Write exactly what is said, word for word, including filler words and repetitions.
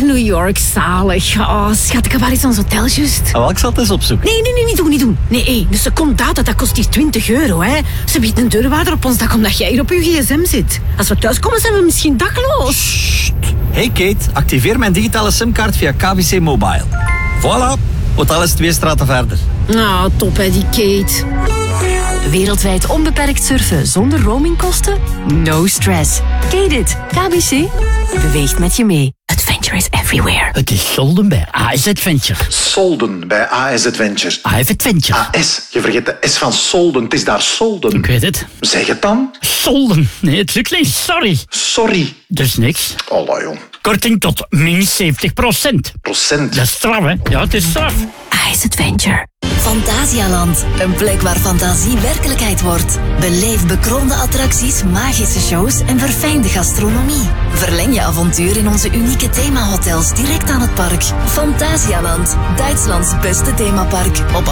New York, zalig. Oh, schat, ik heb wel iets aan ons hotel, juist. Oh, ik zal het eens opzoeken. Nee, nee, nee, niet doen, niet doen. Nee, hey, dus ze komt uit, dat kost hier twintig euro, hè. Ze biedt een deurwaarder op ons dak omdat jij hier op je gsm zit. Als we thuiskomen, zijn we misschien dakloos. Sst. Hey Kate, activeer mijn digitale simkaart via K B C Mobile. Voilà, hotel is twee straten verder. Nou, oh, top, hè, die Kate. Wereldwijd onbeperkt surfen zonder roamingkosten? No stress. Kate it. K B C beweegt met je mee. Adventure is everywhere. Het is solden bij A S Adventure. Solden bij A S Adventure. A S Adventure. A S, je vergeet de S van solden. Het is daar solden. Ik weet het. Zeg het dan. Solden. Nee, het lukt niet. Sorry. Sorry. Dus niks. Allah, jong. Korting tot min zeventig procent. Procent. Dat is straf, hè? Ja, het is straf. A S Adventure. Fantasialand. Een plek waar fantasie werkelijkheid wordt. Beleef bekroonde attracties, magische shows en verfijnde gastronomie. Verleng je avontuur in onze unieke themahotels direct aan het park. Fantasialand. Duitslands beste themapark. Op